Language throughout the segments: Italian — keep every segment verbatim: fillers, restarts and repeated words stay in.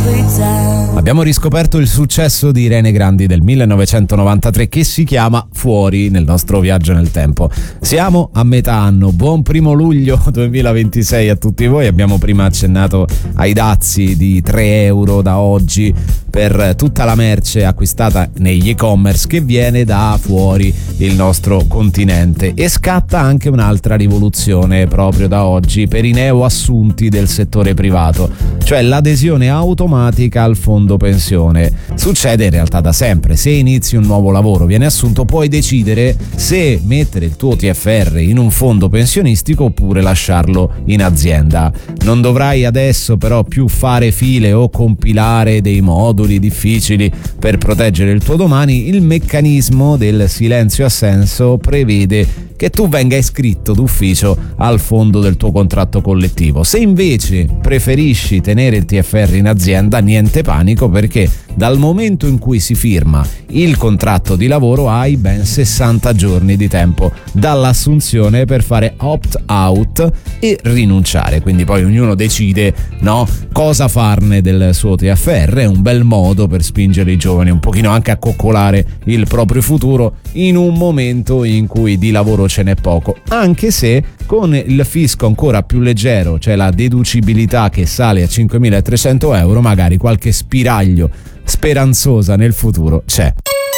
Abbiamo riscoperto il successo di Irene Grandi del millenovecentonovantatré che si chiama Fuori nel nostro viaggio nel tempo. Siamo a metà anno, buon primo luglio duemilaventisei a tutti voi. Abbiamo prima accennato ai dazi di tre euro da oggi per tutta la merce acquistata negli e-commerce che viene da fuori il nostro continente, e scatta anche un'altra rivoluzione proprio da oggi per i neoassunti del settore privato, cioè l'adesione automatica al fondo pensione. Succede in realtà da sempre: se inizi un nuovo lavoro, vieni assunto, puoi decidere se mettere il tuo T F R in un fondo pensionistico oppure lasciarlo in azienda. Non dovrai adesso però più fare file o compilare dei moduli difficili per proteggere il tuo domani. Il meccanismo del silenzio assenso prevede che tu venga iscritto d'ufficio al fondo del tuo contratto collettivo. Se invece preferisci tenere il T F R in azienda, niente panico, perché dal momento in cui si firma il contratto di lavoro hai ben sessanta giorni di tempo dall'assunzione per fare opt-out e rinunciare. Quindi poi ognuno decide, no, cosa farne del suo T F R. È un bel modo per spingere i giovani un pochino anche a coccolare il proprio futuro in un momento in cui di lavoro ce n'è poco, anche se con il fisco ancora più leggero, cioè la deducibilità che sale a cinquemilatrecento euro, magari qualche spiraglio speranzosa nel futuro c'è.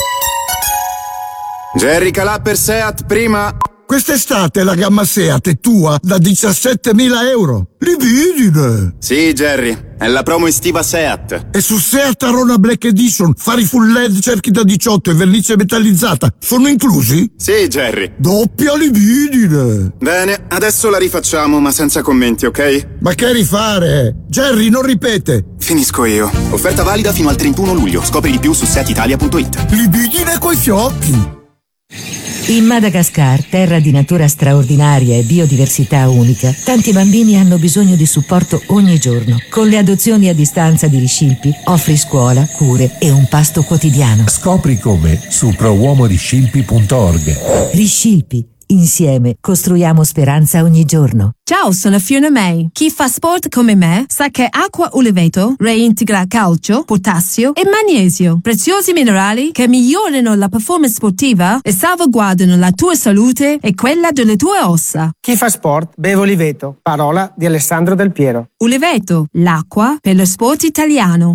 Jerry Calà per Seat prima. Quest'estate la gamma Seat è tua da diciassettemila euro. Libidine! Sì, Jerry, è la promo estiva Seat. E su Seat Arona Black Edition, fari full L E D, cerchi da diciotto e vernice metallizzata sono inclusi? Sì, Jerry. Doppia libidine! Bene, adesso la rifacciamo, ma senza commenti, ok? Ma che rifare? Jerry, non ripete! Finisco io. Offerta valida fino al trentuno luglio. Scopri di più su seat italia punto it. Libidine coi fiocchi! In Madagascar, terra di natura straordinaria e biodiversità unica, tanti bambini hanno bisogno di supporto ogni giorno. Con le adozioni a distanza di Riscilpi offri scuola, cure e un pasto quotidiano. Scopri come su pro uomo riscilpi punto org. Riscilpi. Insieme costruiamo speranza ogni giorno. Ciao, sono Fiona May. Chi fa sport come me sa che Acqua Uleveto reintegra calcio, potassio e magnesio, preziosi minerali che migliorano la performance sportiva e salvaguardano la tua salute e quella delle tue ossa. Chi fa sport beve Uleveto, parola di Alessandro Del Piero. Uleveto, l'acqua per lo sport italiano.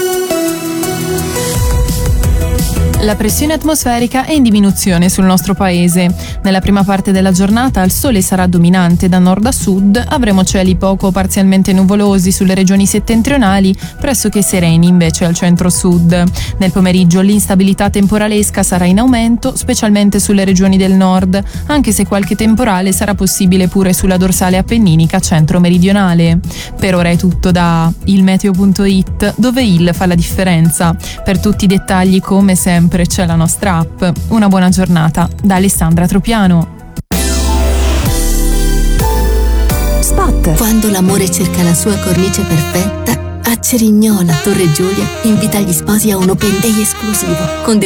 La pressione atmosferica è in diminuzione sul nostro paese. Nella prima parte della giornata il sole sarà dominante da nord a sud, avremo cieli poco o parzialmente nuvolosi sulle regioni settentrionali, pressoché sereni invece al centro-sud. Nel pomeriggio l'instabilità temporalesca sarà in aumento, specialmente sulle regioni del nord, anche se qualche temporale sarà possibile pure sulla dorsale appenninica centro-meridionale. Per ora è tutto da il meteo punto it, dove il fa la differenza. Per tutti i dettagli, come sempre, c'è la nostra app. Una buona giornata da Alessandra Tropiano. Spot. Quando l'amore cerca la sua cornice perfetta, a Cerignola, Torre Giulia, invita gli sposi a un open day esclusivo con